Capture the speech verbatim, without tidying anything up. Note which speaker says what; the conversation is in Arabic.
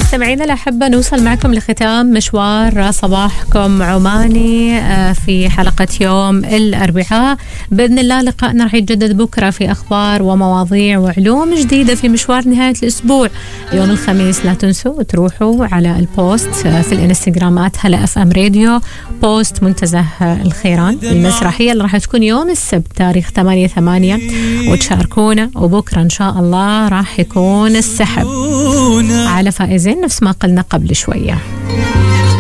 Speaker 1: مستمعينا الأحبة، نوصل معكم لختام مشوار صباحكم عماني في حلقة يوم الأربعاء. بإذن الله لقائنا رح يتجدد بكرة في أخبار ومواضيع وعلوم جديدة في مشوار نهاية الأسبوع يوم الخميس. لا تنسوا تروحوا على البوست في الانستغرامات هلا اف ام راديو، بوست منتزه الخيران، المسرحية اللي راح تكون يوم السبت تاريخ ثمانية ثمانية، وتشاركونا. وبكرة إن شاء الله راح يكون السحب على فائزين نفس ما قلنا قبل شوية.